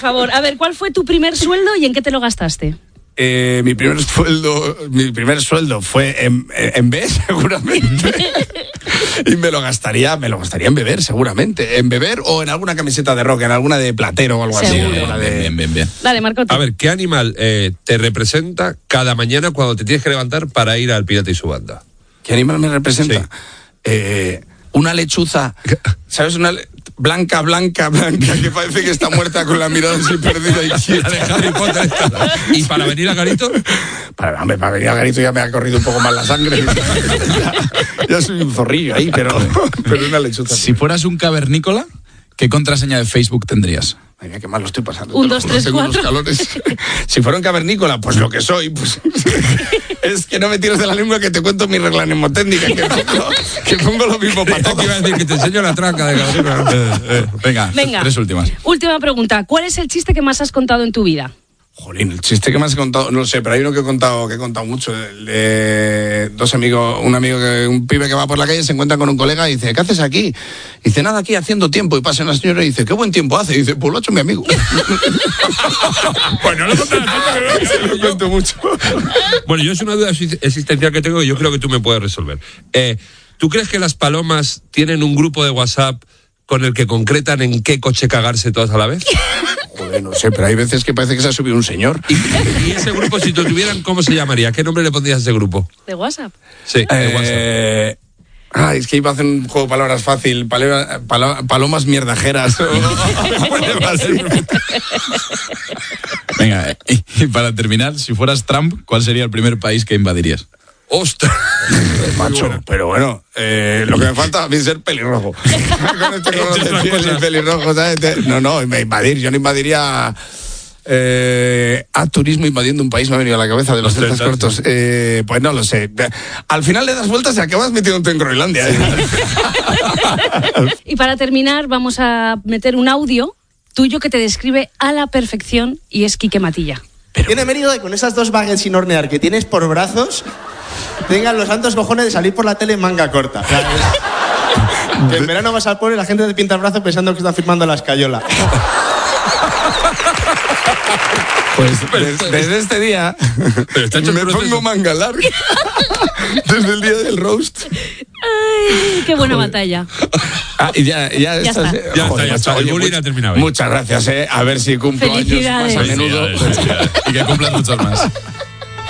favor. A ver, ¿cuál fue tu primer sueldo y en qué te lo gastaste? Mi primer sueldo fue en B, seguramente. Y me lo gastaría en beber, seguramente. En beber o en alguna camiseta de rock, en alguna de Platero o algo así. Bien. Dale, Marco. A ver, ¿qué animal te representa cada mañana cuando te tienes que levantar para ir al Pirata y su banda? ¿Qué animal me representa? Sí. Una lechuza, ¿sabes? Una blanca, que parece que está muerta con la mirada así perdida y quieta. La de Harry Potter. ¿Y para venir a Garito? Para venir a Garito ya me ha corrido un poco más la sangre. ya soy un zorrillo ahí, pero una lechuza. Si fueras un cavernícola, ¿qué contraseña de Facebook tendrías? Ay, mira, qué mal lo estoy pasando. 1, 2, 3, 4. Si fuera un cavernícola, pues lo que soy, pues es que no me tires de la lengua que te cuento mi regla mnemotécnica, que pongo lo mismo para todo. Iba a decir que te enseño la tranca de cavernícola. Venga, 3 últimas. Última pregunta. ¿Cuál es el chiste que más has contado en tu vida? Jolín, el chiste que más he contado, no lo sé, pero hay uno que he contado mucho. El de dos amigos, un pibe que va por la calle se encuentra con un colega y dice, ¿qué haces aquí? Y dice, nada, aquí haciendo tiempo. Y pasa una señora y dice, ¿qué buen tiempo hace? Y dice, pues lo ha hecho mi amigo. Pues no lo cuento mucho. Bueno, yo es una duda existencial que tengo y yo creo que tú me puedes resolver. ¿Tú crees que las palomas tienen un grupo de WhatsApp con el que concretan en qué coche cagarse todas a la vez? Joder, no sé, pero hay veces que parece que se ha subido un señor. ¿Y ese grupo, si lo tuvieran, cómo se llamaría? ¿Qué nombre le pondrías a ese grupo? ¿De WhatsApp? Sí, de WhatsApp. Es que iba a hacer un juego de palabras fácil. Palomas mierdajeras. Venga, y para terminar, si fueras Trump, ¿cuál sería el primer país que invadirías? ¡Ostras! Macho, pero bueno, lo que me falta a mí es ser pelirrojo. Con este color de piel y pelirrojo, ¿sabes? No, yo no invadiría a turismo invadiendo un país, me ha venido a la cabeza de los celtas cortos. Pues no lo sé. Al final le das vueltas y acabas metiéndote en Groenlandia. Y para terminar, vamos a meter un audio tuyo que te describe a la perfección y es Quique Matilla. Tiene mérito de con esas 2 baguettes sin hornear que tienes por brazos, tengan los santos cojones de salir por la tele en manga corta. Que en verano vas al pueblo y la gente te pinta el brazo pensando que están firmando la escayola. Pues desde este día me pongo manga larga. Desde el día del roast. Ay, qué buena batalla. Y ya está. Ya está. El bullying ha terminado. Muchas gracias, A ver si cumplo años más a menudo. Y que cumplan muchos más.